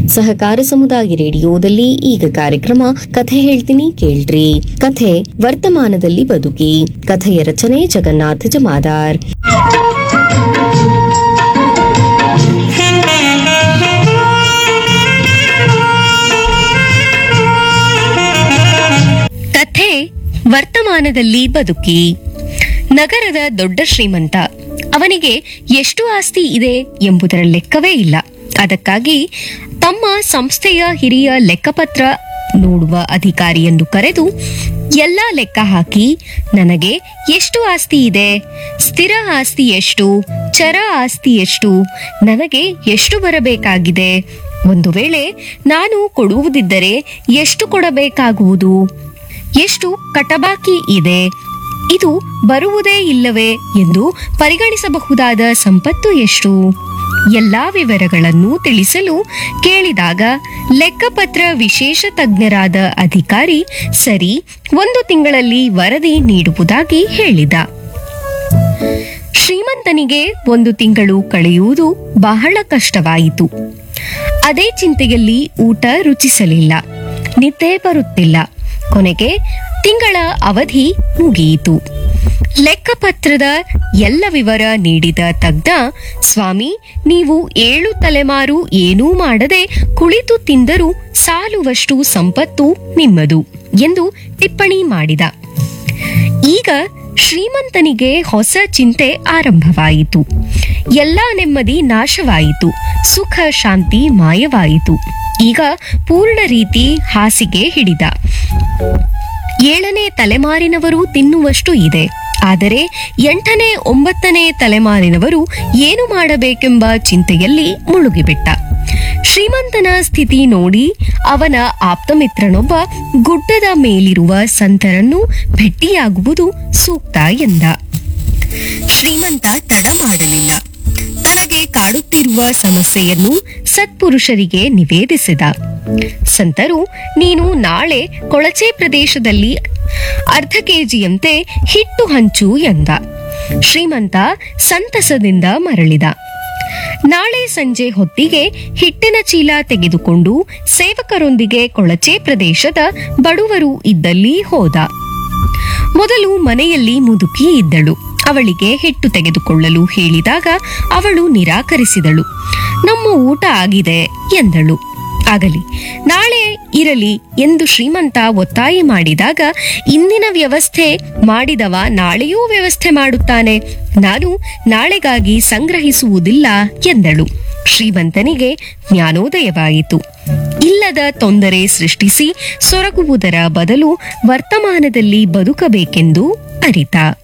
ಸಹಕಾರ ಸಮುದಾಯ ರೇಡಿಯೋದಲ್ಲಿ ಈಗ ಕಾರ್ಯಕ್ರಮ ಕಥೆ ಹೇಳ್ತೀನಿ ಕೇಳ್ರಿ. ಕಥೆ ವರ್ತಮಾನದಲ್ಲಿ ಬದುಕಿ. ಕಥೆಯ ರಚನೆ ಜಗನ್ನಾಥ ಜಮಾದಾರ್. ಕಥೆ ವರ್ತಮಾನದಲ್ಲಿ ಬದುಕಿ. ನಗರದ ದೊಡ್ಡ ಶ್ರೀಮಂತ. ಅವನಿಗೆ ಎಷ್ಟು ಆಸ್ತಿ ಇದೆ ಎಂಬುದರ ಲೆಕ್ಕವೇ ಇಲ್ಲ. ಅದಕ್ಕಾಗಿ ತಮ್ಮ ಸಂಸ್ಥೆಯ ಹಿರಿಯ ಲೆಕ್ಕಪತ್ರ ನೋಡುವ ಅಧಿಕಾರಿಯನ್ನು ಕರೆದು ಎಲ್ಲ ಲೆಕ್ಕ ಹಾಕಿ, ನನಗೆ ಎಷ್ಟು ಆಸ್ತಿ ಇದೆ, ಸ್ಥಿರ ಆಸ್ತಿ ಎಷ್ಟು, ಚರ ಆಸ್ತಿ ಎಷ್ಟು, ನನಗೆ ಎಷ್ಟು ಬರಬೇಕಾಗಿದೆ, ಒಂದು ವೇಳೆ ನಾನು ಕೊಡುವುದಿದ್ದರೆ ಎಷ್ಟು ಕೊಡಬೇಕಾಗುವುದು, ಎಷ್ಟು ಕಟಬಾಕಿ ಇದೆ, ಇದು ಬರುವುದೇ ಇಲ್ಲವೇ ಎಂದು ಪರಿಗಣಿಸಬಹುದಾದ ಸಂಪತ್ತು ಎಷ್ಟು, ಎಲ್ಲಾ ವಿವರಗಳನ್ನು ತಿಳಿಸಲು ಕೇಳಿದಾಗ ಲೆಕ್ಕಪತ್ರ ವಿಶೇಷ ತಜ್ಞರಾದ ಅಧಿಕಾರಿ ಸರಿ 1 ತಿಂಗಳಲ್ಲಿ ವರದಿ ನೀಡುವುದಾಗಿ ಹೇಳಿದ. ಶ್ರೀಮಂತನಿಗೆ 1 ತಿಂಗಳು ಕಳೆಯುವುದು ಬಹಳ ಕಷ್ಟವಾಯಿತು. ಅದೇ ಚಿಂತೆಯಲ್ಲಿ ಊಟ ರುಚಿಸಲಿಲ್ಲ, ನಿದ್ದೆ ಬರುತ್ತಿಲ್ಲ. ಕೊನೆಗೆ ತಿಂಗಳ ಅವಧಿ ಮುಗಿಯಿತು. ಲೆಕ್ಕಪತ್ರದ ಎಲ್ಲ ವಿವರ ನೀಡಿದ ತಜ್ಞ, ಸ್ವಾಮಿ, ನೀವು 7 ತಲೆಮಾರು ಏನೂ ಮಾಡದೆ ಕುಳಿತು ತಿಂದರೂ ಸಾಲುವಷ್ಟು ಸಂಪತ್ತು ನಿಮ್ಮದು ಎಂದು ಟಿಪ್ಪಣಿ ಮಾಡಿದ. ಈಗ ಶ್ರೀಮಂತನಿಗೆ ಹೊಸ ಚಿಂತೆ ಆರಂಭವಾಯಿತು. ಎಲ್ಲಾ ನೆಮ್ಮದಿ ನಾಶವಾಯಿತು, ಸುಖ ಶಾಂತಿ ಮಾಯವಾಯಿತು. ಈಗ ಪೂರ್ಣ ರೀತಿ ಹಾಸಿಗೆ ಹಿಡಿದ. 7ನೇ ತಲೆಮಾರಿನವರು ತಿನ್ನುವಷ್ಟು ಇದೆ. ಆದರೆ 8ನೇ 9ನೇ ತಲೆಮಾರಿನವರು ಏನು ಮಾಡಬೇಕೆಂಬ ಚಿಂತೆಯಲ್ಲಿ ಮುಳುಗಿಬಿಟ್ಟ. ಶ್ರೀಮಂತನ ಸ್ಥಿತಿ ನೋಡಿ ಅವನ ಆಪ್ತಮಿತ್ರನೊಬ್ಬ ಗುಡ್ಡದ ಮೇಲಿರುವ ಸಂತರನ್ನು ಭೇಟಿಯಾಗುವುದು ಸೂಕ್ತ ಎಂದ. ಶ್ರೀಮಂತ ತಡ ಮಾಡಲಿಲ್ಲ. ತನಗೆ ಕಾಡುತ್ತಿರುವ ಸಮಸ್ಯೆಯನ್ನು ಸತ್ಪುರುಷರಿಗೆ ನಿವೇದಿಸಿದ. ಸಂತರು, ನೀನು ನಾಳೆ ಕೊಳಚೆ ಪ್ರದೇಶದಲ್ಲಿ 1/2 ಕೆಜಿಯಂತೆ ಹಿಟ್ಟು ಹಂಚು ಎಂದ. ಶ್ರೀಮಂತ ಸಂತಸದಿಂದ ಮರಳಿದ. ನಾಳೆ ಸಂಜೆ ಹೊತ್ತಿಗೆ ಹಿಟ್ಟಿನ ಚೀಲ ತೆಗೆದುಕೊಂಡು ಸೇವಕರೊಂದಿಗೆ ಕೊಳಚೆ ಪ್ರದೇಶದ ಬಡವರು ಇದ್ದಲ್ಲಿ ಹೋದ. ಮೊದಲು ಮನೆಯಲ್ಲಿ ಮುದುಕಿ ಇದ್ದಳು. ಅವಳಿಗೆ ಹಿಟ್ಟು ತೆಗೆದುಕೊಳ್ಳಲು ಹೇಳಿದಾಗ ಅವಳು ನಿರಾಕರಿಸಿದಳು. ನಮ್ಮ ಊಟ ಆಗಿದೆ ಎಂದಳು. ಆಗಲಿ, ನಾಳೆ ಇರಲಿ ಎಂದು ಶ್ರೀಮಂತ ಒತ್ತಾಯ ಮಾಡಿದಾಗ, ಇಂದಿನ ವ್ಯವಸ್ಥೆ ಮಾಡಿದವ ನಾಳೆಯೂ ವ್ಯವಸ್ಥೆ ಮಾಡುತ್ತಾನೆ, ನಾನು ನಾಳೆಗಾಗಿ ಸಂಗ್ರಹಿಸುವುದಿಲ್ಲ ಎಂದಳು. ಶ್ರೀಮಂತನಿಗೆ ಜ್ಞಾನೋದಯವಾಯಿತು. ಇಲ್ಲದ ತೊಂದರೆ ಸೃಷ್ಟಿಸಿ ಸೊರಗುವುದರ ಬದಲು ವರ್ತಮಾನದಲ್ಲಿ ಬದುಕಬೇಕೆಂದು ಅರಿತ.